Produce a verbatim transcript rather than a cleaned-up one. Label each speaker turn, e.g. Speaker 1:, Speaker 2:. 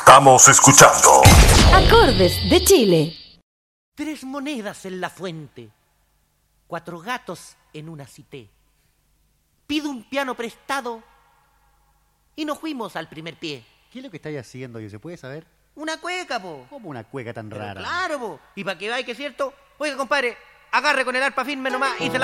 Speaker 1: Estamos escuchando
Speaker 2: Acordes de Chile.
Speaker 3: Tres monedas en la fuente, cuatro gatos en una cité. Pido un piano prestado y nos fuimos al primer pie.
Speaker 4: ¿Qué es lo que estáis haciendo? ¿Y se puede saber?
Speaker 3: Una cueca, po.
Speaker 4: ¿Cómo una cueca tan
Speaker 3: Pero
Speaker 4: rara?
Speaker 3: claro, po. Y para que vaya que es cierto, oiga, compadre, agarre con el arpa firme nomás y se la